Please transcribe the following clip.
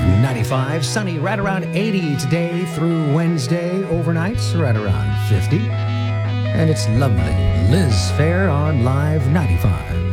95, sunny right around 80 today through Wednesday, overnights right around 50. And it's lovely. Liz Fair on Live 95.